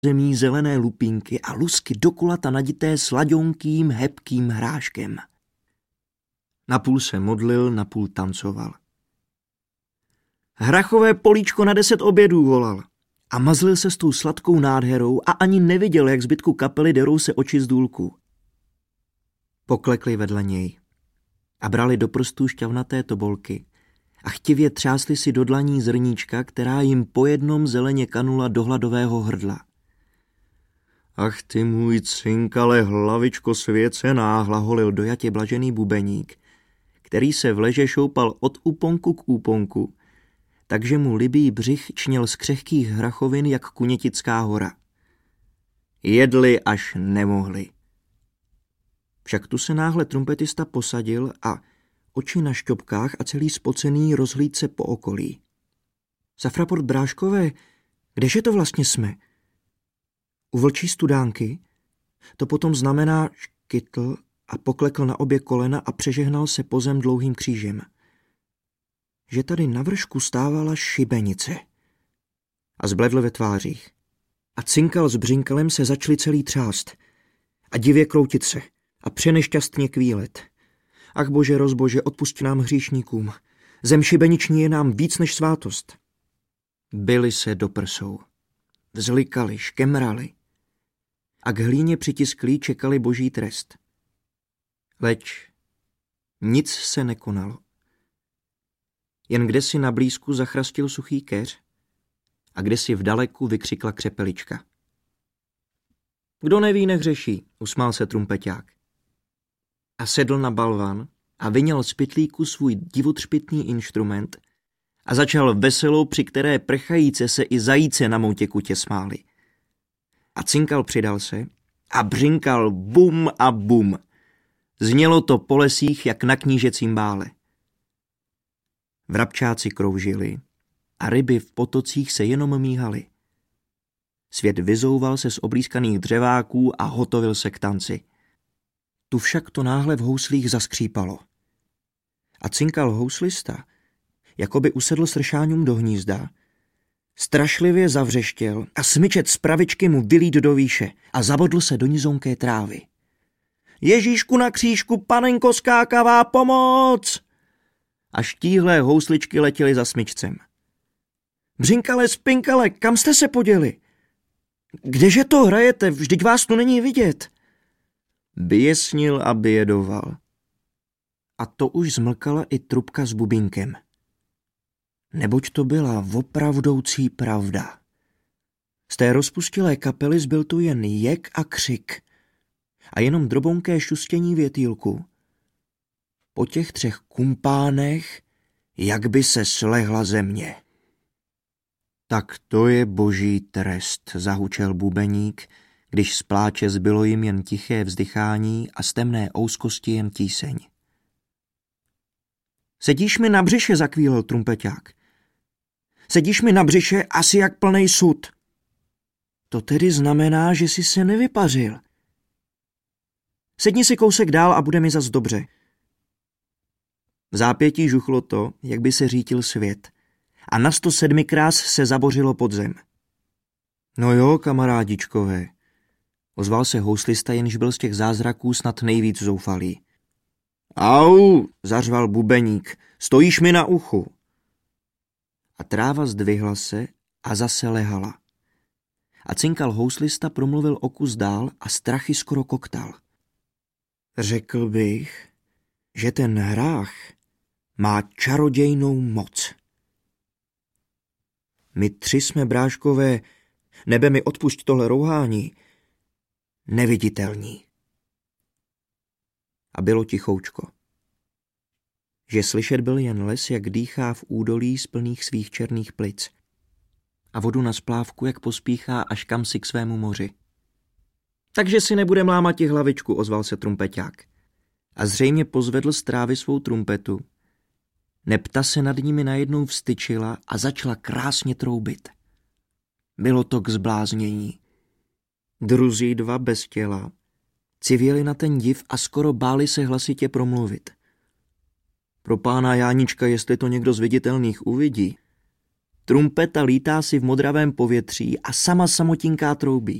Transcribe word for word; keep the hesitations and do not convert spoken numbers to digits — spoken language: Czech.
zemí zelené lupínky a lusky do kulata nadité slaďonkým, hebkým hráškem. Napůl se modlil, napůl tancoval. Hrachové políčko na deset obědů, volal. A mazlil se s tou sladkou nádherou a ani neviděl, jak zbytku kapely derou se oči z důlku. Poklekli vedle něj a brali do prstů šťavnaté tobolky a chtivě třásli si do dlaní zrníčka, která jim po jednom zeleně kanula do hladového hrdla. Ach ty můj cinkale hlavičko svěcená, hlaholil dojatě blažený bubeník, který se v leže šoupal od úponku k úponku, takže mu libý břich čněl z křehkých hrachovin jak Kunětická hora. Jedli, až nemohli. Však tu se náhle trumpetista posadil a oči na šťopkách a celý spocený rozhlíd se po okolí. Safraport bráškové, kdeže to vlastně jsme? U vlčí studánky? To potom znamená škytl a poklekl na obě kolena a přežehnal se po zem dlouhým křížem. Že tady na vršku stávala šibenice. A zbledl ve tvářích. A cinkal s břinkalem se začali celý třást. A divě kroutit se. A přenešťastně kvílet. Ach bože, rozbože, odpusť nám hříšníkům. Zem šibeniční je nám víc než svátost. Byli se do prsou. Vzlikali, škemrali. A k hlíně přitisklí čekali boží trest. Leč nic se nekonalo. Jen kdesi na blízku zachrastil suchý keř a kdesi v daleku vykřikla křepelička. Kdo neví, nehřeší, usmál se trumpeťák. A sedl na balvan a vyněl z pytlíku svůj divotřpitný inštrument a začal veselou, při které prchajíce se i zajíce na moutě kutě smáli. A cinkal přidal se a břinkal bum a bum. Znělo to po lesích jak na knížecím bále. Vrabčáci kroužili a ryby v potocích se jenom míhaly. Svět vyzouval se z oblízkaných dřeváků a hotovil se k tanci. Tu však to náhle v houslích zaskřípalo. A cinkal houslista, jako by usedl sršáňům do hnízda, strašlivě zavřeštěl a smyčet z pravičky mu vylít do výše a zabodl se do nizonké trávy. Ježíšku na křížku, panenko skákavá, pomoc! A štíhlé housličky letěly za smyčcem. Břinkale, spinkale, kam jste se poděli? Kdeže to hrajete, vždyť vás tu není vidět. Běsnil a bědoval. A to už zmlkala i trubka s bubínkem. Neboť to byla opravdoucí pravda. Z té rozpustilé kapely zbyl tu jen jek a křik a jenom drobonké šustění větýlku. Po těch třech kumpánech, jak by se slehla země. Tak to je boží trest, zahučel bubeník, když z pláče zbylo jim jen tiché vzdychání a z temné ouskosti jen tíseň. Sedíš mi na břiše, zakvílel trumpeťák. Sedíš mi na břiše asi jak plnej sud. To tedy znamená, že jsi se nevypařil. Sedni si kousek dál a bude mi zas dobře. V zápětí žuchlo to, jak by se řítil svět, a na sto sedmi krás se zabořilo pod zem. No jo, kamarádičkové, ozval se houslista, jenž byl z těch zázraků snad nejvíc zoufalý. Au, zařval bubeník, stojíš mi na uchu. A tráva zdvihla se a zase lehala. A cinkal houslista promluvil o kus dál a strachy skoro koktal. Řekl bych, že ten hrách má čarodějnou moc. My tři jsme, bráškové, nebe mi odpusť tohle rouhání, neviditelní. A bylo tichoučko. Že slyšet byl jen les, jak dýchá v údolí z plných svých černých plic a vodu na splávku, jak pospíchá až kam si k svému moři. Takže si nebudem lámat hlavičku, ozval se trumpeťák. A zřejmě pozvedl z trávy svou trumpetu. Nepta se nad nimi najednou vstyčila a začala krásně troubit. Bylo to k zbláznění. Druzí dva bez těla civěli na ten div a skoro báli se hlasitě promluvit. Pro pána Jánička, jestli to někdo z viditelných uvidí, Trumpeta lítá si v modravém povětří a sama samotinká troubí.